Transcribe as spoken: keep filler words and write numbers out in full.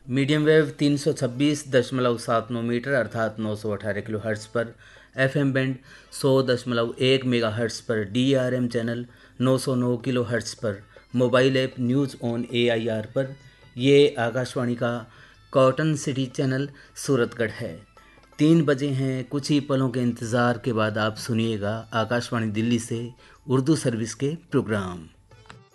Medium wave तीन सौ छब्बीस दशमलव सात नौ मीटर अर्थात नौ सौ अठारह किलो हर्ट्स पर, एफ एम बैंड सौ दशमलव एक मेगा हर्ट्स पर, डी आर एम चैनल नौ सौ नौ किलो हर्ट्स पर, mobile app news on A I R पर। ये आकाशवाणी का कॉटन सिटी चैनल सूरतगढ़ है। तीन बजे हैं, कुछ ही पलों के इंतज़ार के बाद आप सुनिएगा आकाशवाणी दिल्ली से उर्दू सर्विस के प्रोग्राम।